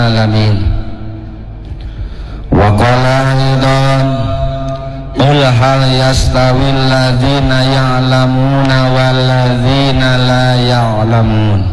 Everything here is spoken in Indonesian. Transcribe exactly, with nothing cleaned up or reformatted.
alamin. Wa qala aidan qul hal yastawil ladzina ya'lamuna wal ladzina la ya'lamun.